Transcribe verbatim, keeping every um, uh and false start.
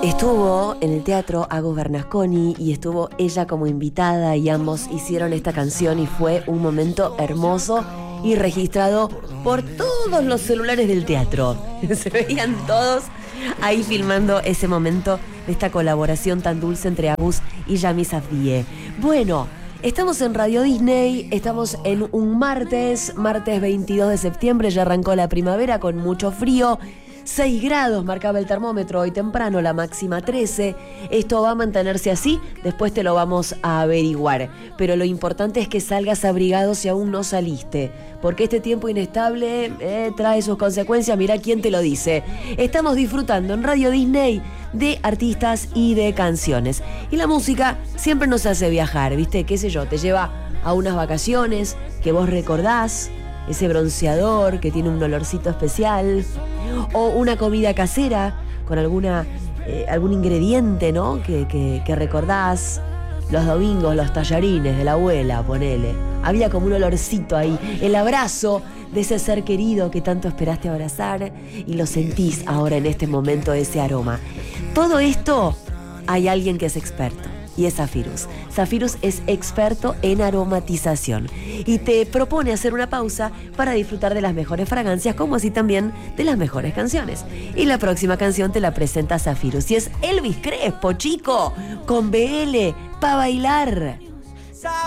Estuvo en el teatro Agus Bernasconi y estuvo ella como invitada y ambos hicieron esta canción y fue un momento hermoso y registrado por todos los celulares del teatro. Se veían todos ahí filmando ese momento de esta colaboración tan dulce entre Agus y Yami Safdie. Bueno, estamos en Radio Disney, estamos en un martes, martes veintidós de septiembre, ya arrancó la primavera con mucho frío. seis grados marcaba el termómetro hoy temprano, la máxima trece. Esto va a mantenerse así, después te lo vamos a averiguar. Pero lo importante es que salgas abrigado si aún no saliste, porque este tiempo inestable eh, trae sus consecuencias. Mirá quién te lo dice. Estamos disfrutando en Radio Disney de artistas y de canciones. Y la música siempre nos hace viajar, ¿viste? Qué sé yo, te lleva a unas vacaciones que vos recordás, ese bronceador que tiene un olorcito especial, o una comida casera con alguna eh, algún ingrediente, ¿no? Que, que, que recordás. Los domingos, los tallarines de la abuela, ponele. Había como un olorcito ahí, el abrazo de ese ser querido que tanto esperaste abrazar y lo sentís ahora en este momento, ese aroma. Todo esto, hay alguien que es experto. Y es Zafirus. Zafirus es experto en aromatización y te propone hacer una pausa para disfrutar de las mejores fragancias, como así también de las mejores canciones. Y la próxima canción te la presenta Zafirus y es Elvis Crespo, chico, con B L, pa' bailar.